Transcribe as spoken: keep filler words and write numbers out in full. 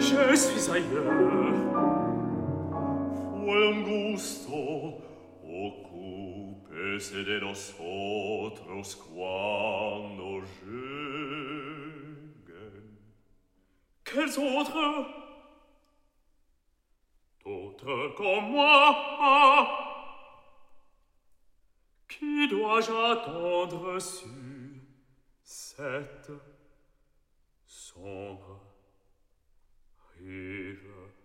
Je suis ailleurs. Buen gusto ocúpese de nosotros cuando lleguen. Quels autres? D'autres comme moi. Qui dois-je attendre sur cette sombre rive?